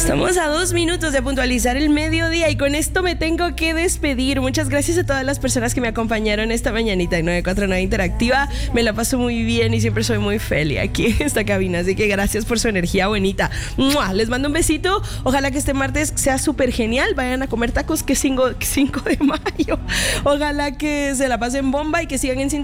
Estamos a 2 minutos de puntualizar el mediodía y con esto me tengo que despedir. Muchas gracias a todas las personas que me acompañaron esta mañanita en 949 Interactiva. Me la paso muy bien y siempre soy muy feliz aquí en esta cabina, así que gracias por su energía bonita. ¡Mua! Les mando un besito. Ojalá que este martes sea súper genial. Vayan a comer tacos, que 5 de mayo. Ojalá que se la pasen bomba y que sigan en sintonía